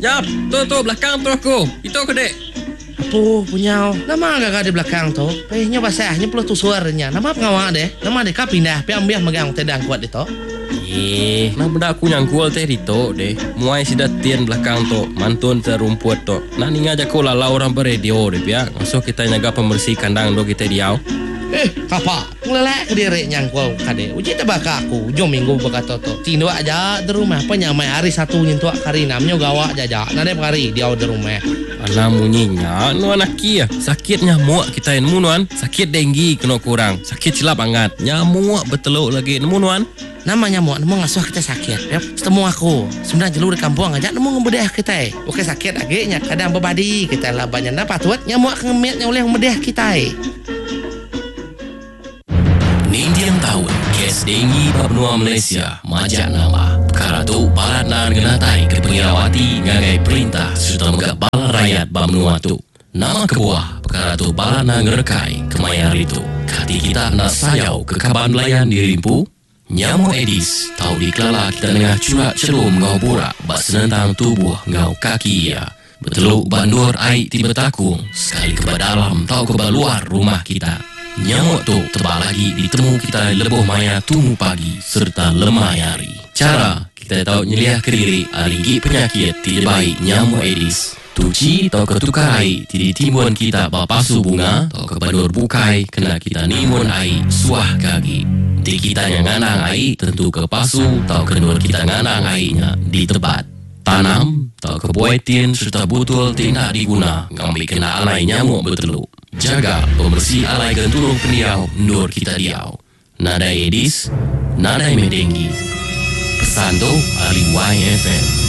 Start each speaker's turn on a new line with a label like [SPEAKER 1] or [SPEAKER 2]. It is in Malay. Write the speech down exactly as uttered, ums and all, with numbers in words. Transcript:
[SPEAKER 1] Jap, tu tu belakang tu aku. Itu aku dek.
[SPEAKER 2] Apa punya? Nama agak di belakang tu. Pehnya basahnya perlu tu suaranya. Nama pengawal deh. Nama deh kau pindah. Piam biar megang tedang kuat itu.
[SPEAKER 1] Eh, nah benda aku nyangkul teh dito deh. Muai si datian belakang tu, mantun terumput tu. Nah ni ngajak ko lalau orang beradio deh pia. Masuk kita nyaga pembersih kandang do kita diau.
[SPEAKER 2] Eh, kapa? Ngelelak ke diri nyangkul kade. Uji tebak aku. Jom minggu berkata tu. Tindu aja di rumah. Penyamai hari satu nyentuh kari namanya gawa jaja. Nade hari diau di rumah.
[SPEAKER 1] Alah munyinya, nu anak kia. Sakit nyamuk kita nemu nuan. Sakit denggi kena kurang. Sakit silap angat. Nyamuk beteluk lagi nemu nuan.
[SPEAKER 2] Nama nyamuk, nemu ngasuh kita sakit. Yap, setemu aku. Sebenarnya jelur di kampung aja nemu ngebedah kita. Oke sakit agaknya. Kadang berbadi kita lah banyak dapat tuat nyamuk ngemetnya oleh ngebedah kita.
[SPEAKER 3] Nindian tahun kes denggi babnua Malaysia majak nama perkara tu balat nan genatai ke pengirawati ngagai perintah serta megak balat rakyat babnua tu nama kebuah perkara tu balat nan ngerekai kemayar itu kati kita nak sayau ke kaban layan dirimpu nyamuk Aedes tahu dikelala kita tengah curak cerum ngau borak bak senentang tubuh ngau kaki ya beteluk bandur air tiba takung sekali ke dalam tahu ke luar rumah kita. Nyamuk tu tebal lagi ditemu kita lebuh maya tumu pagi serta lemah hari. Cara kita tahu nyeliah ke diri aligi penyakit tidak baik nyamuk Aedes. Tuci atau ketukar air tidak timbun kita bapasu bunga atau kebandur bukai kena kita nimun air suah kaki. Di kita yang nganang air tentu kepasu atau kenur kita nganang airnya di tebat. Tanam atau kebuaitin serta butul tidak diguna ngambil kena alai nyamuk beteluk. Jaga pembersih alai genturung peniau ndur kita diau. Nada Aedes, nada medenggi. Pesan tu Ali Y F M.